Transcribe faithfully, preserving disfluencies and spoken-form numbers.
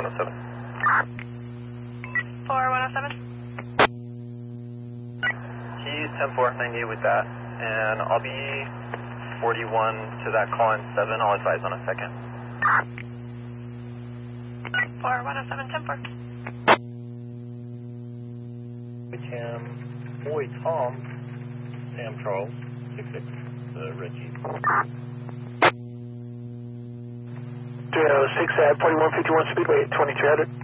one oh seven. four one oh seven. He's ten four ninety-eight with that, and I'll be forty-one to that call in seven. I'll advise on a second. four one oh seven, ten four. Cam, Boy Tom, Sam Charles, six six, the Reggie. three oh six at forty-one fifty-one Speedway, twenty-three hundred.